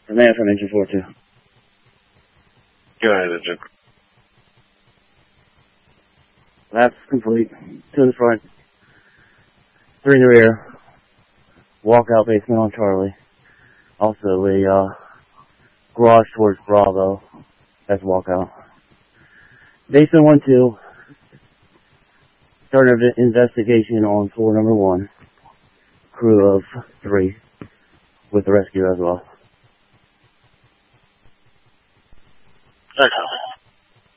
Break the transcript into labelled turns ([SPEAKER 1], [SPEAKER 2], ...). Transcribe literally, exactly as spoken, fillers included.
[SPEAKER 1] The man from engine four two.
[SPEAKER 2] Go ahead, engine.
[SPEAKER 1] Laps complete. Two in the front. Three in the rear. Walkout basement on Charlie. Also a uh, garage towards Bravo. That's walkout. Basement one two. Starting an investigation on floor number one. Crew of three. With the rescue as well.
[SPEAKER 2] Okay.